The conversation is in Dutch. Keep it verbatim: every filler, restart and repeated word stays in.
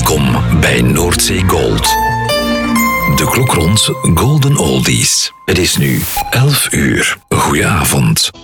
Welkom bij Noordzee Gold. De klok rond Golden Oldies. Het is nu elf uur. Goedenavond.